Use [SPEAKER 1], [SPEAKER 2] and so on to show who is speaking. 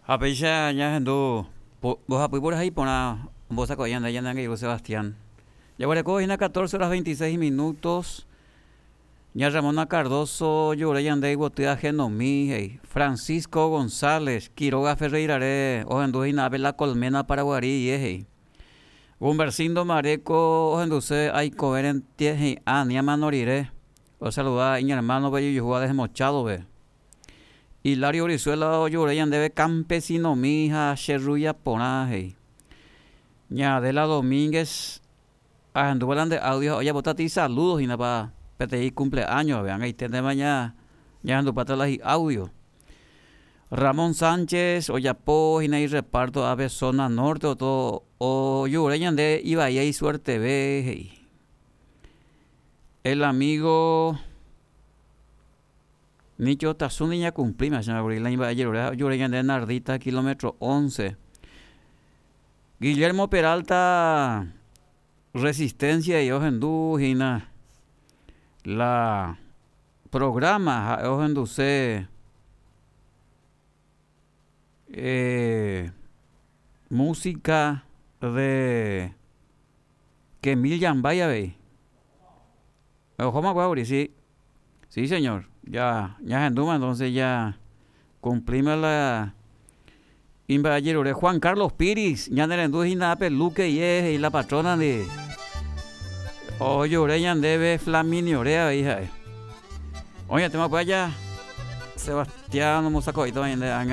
[SPEAKER 1] Apeya ya ando vos apoy por ahí pona vos saco ya anda que Sebastián. Ya guareco en 14 horas 26 minutos. Ya Ramona Cardoso, lloré ya andei botea Genomí, Francisco González, Quiroga Ferreirare, ojendu inabe la colmena paraguarí, Gumbercindo Mareco, ojenduce hay coheren tieje ania manorire. O saluda a mi hermano bello y juega desmochado ve. Hilario Brizuela lloré ya andebe campesino mija, cherruya ponaje. Ya de la Domínguez, anduvo de audio, oye, botati saludos y nada pa. PTI cumpleaños, vean ahí de mañana, ya ando para atrás audio. Ramón Sánchez, Oyapo, y reparto ave zona norte o todo, o Yureñan de Ibaía y suerte ve. El amigo Nicho Tazuni ya cumplí, me llama la Ibaía, Yureñan de Nardita, kilómetro 11. Guillermo Peralta, Resistencia y Ojendú, y nada. La programa ojenduce música de que Miljan vaya ve. Ojo más sí. Sí, señor. Ya enduma, entonces ya cumplimos la invayero de Juan Carlos Piris, ya en el endujina peluque y la patrona de oye, oreñan debe Flaminio Orea, hija. Oye, te me allá. Sebastián, no me sacó ahí también de